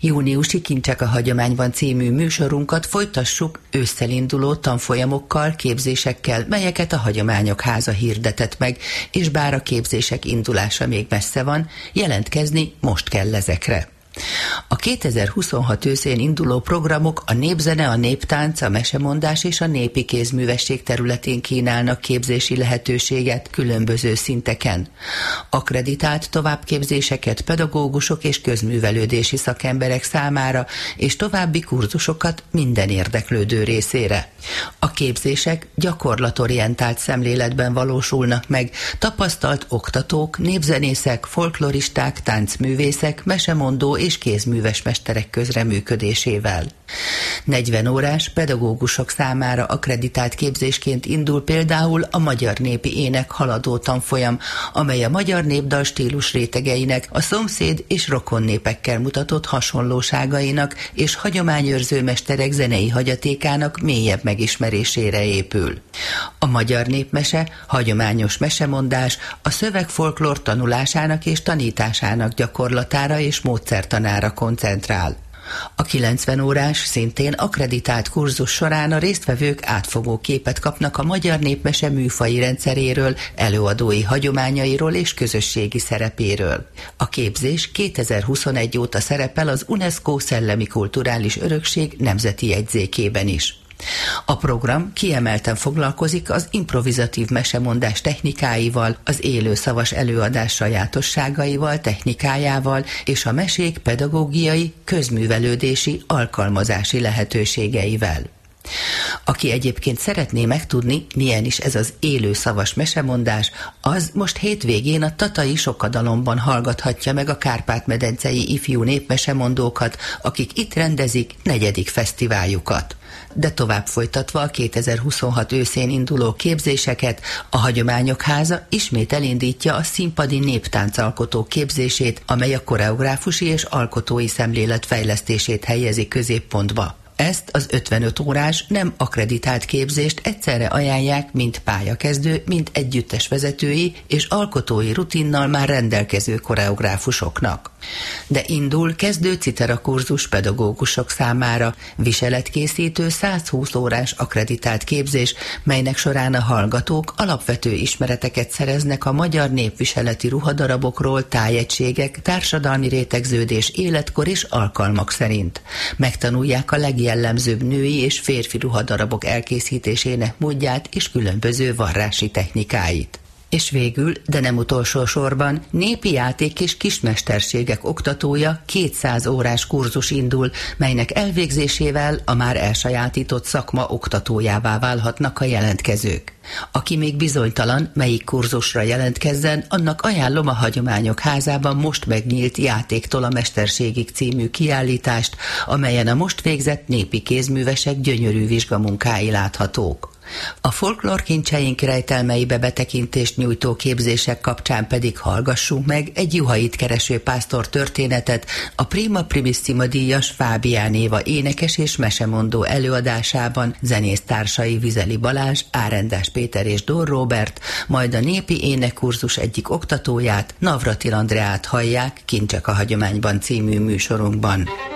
Júniusi Kincsek a hagyományban című műsorunkat folytassuk ősszel induló tanfolyamokkal, képzésekkel, melyeket a Hagyományok Háza hirdetett meg, és bár a képzések indulása még messze van, jelentkezni most kell ezekre. A 2026 őszén induló programok a népzene, a néptánc, a mesemondás és a népi kézművesség területén kínálnak képzési lehetőséget különböző szinteken. Akkreditált továbbképzéseket pedagógusok és közművelődési szakemberek számára, és további kurzusokat minden érdeklődő részére. A képzések gyakorlatorientált szemléletben valósulnak meg, tapasztalt oktatók, népzenészek, folkloristák, táncművészek, mesemondó és kézműves mesterek közreműködésével. 40 órás pedagógusok számára akkreditált képzésként indul például a magyar népi ének haladó tanfolyam, amely a magyar népdal stílus rétegeinek, a szomszéd és rokon népekkel mutatott hasonlóságainak és hagyományőrző mesterek zenei hagyatékának mélyebb megismerésére épül. A magyar népmese, hagyományos mesemondás a szövegfolklór tanulásának és tanításának gyakorlatára és módszertanára koncentrál. A 90 órás, szintén akkreditált kurzus során a résztvevők átfogó képet kapnak a magyar népmese műfaji rendszeréről, előadói hagyományairól és közösségi szerepéről. A képzés 2021 óta szerepel az UNESCO Szellemi Kulturális Örökség nemzeti jegyzékében is. A program kiemelten foglalkozik az improvizatív mesemondás technikáival, az élő szavas előadás sajátosságaival, technikájával és a mesék pedagógiai, közművelődési, alkalmazási lehetőségeivel. Aki egyébként szeretné megtudni, milyen is ez az élő szavas mesemondás, az most hétvégén a Tatai Sokadalomban hallgathatja meg a kárpát-medencei ifjú népmesemondókat, akik itt rendezik 4. fesztiváljukat. De tovább folytatva a 2026 őszén induló képzéseket, a Hagyományok Háza ismét elindítja a színpadi néptáncalkotó képzését, amely a koreográfusi és alkotói szemlélet fejlesztését helyezi középpontba. Ezt az 55 órás, nem akkreditált képzést egyszerre ajánlják mind pályakezdő, mind együttes vezetői és alkotói rutinnal már rendelkező koreográfusoknak. De indul kezdő citera kurzus pedagógusok számára, viseletkészítő 120 órás akkreditált képzés, melynek során a hallgatók alapvető ismereteket szereznek a magyar népviseleti ruhadarabokról, tájegységek, társadalmi rétegződés, életkor és alkalmak szerint. Megtanulják a legjellemzőbb női és férfi ruhadarabok elkészítésének módját és különböző varrási technikáit. És végül, de nem utolsó sorban, népi játék és kismesterségek oktatója 200 órás kurzus indul, melynek elvégzésével a már elsajátított szakma oktatójává válhatnak a jelentkezők. Aki még bizonytalan, melyik kurzusra jelentkezzen, annak ajánlom a Hagyományok Házában most megnyílt Játéktól a mesterségig című kiállítást, amelyen a most végzett népi kézművesek gyönyörű vizsgamunkái láthatók. A folklór kincseink rejtelmeibe betekintést nyújtó képzések kapcsán pedig hallgassunk meg egy juhait kereső pásztor történetet a Prima Primissima díjas Fábián Éva énekes és mesemondó előadásában zenésztársai Vizeli Balázs, Árendás Péter és Dór Róbert, majd a népi énekkurzus egyik oktatóját, Navratil Andreát hallják Kincsek a hagyományban című műsorunkban.